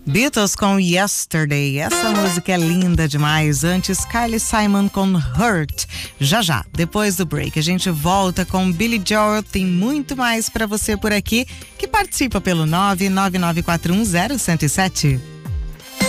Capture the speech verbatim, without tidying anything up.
Beatles com Yesterday. Essa música é linda demais. Antes, Kylie Simon com Hurt. Já já, depois do break, a gente volta com Billy Joel. Tem muito mais pra você por aqui, que participa pelo nove nove nove quatro um zero um zero sete.